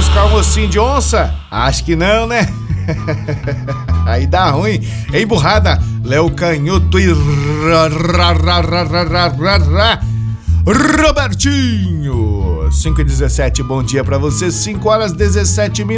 buscar um ossinho de onça? Acho que não, né? Aí dá ruim. Emburrada, Léo Canhoto e Robertinho. 5h17, bom dia pra você. 5h17.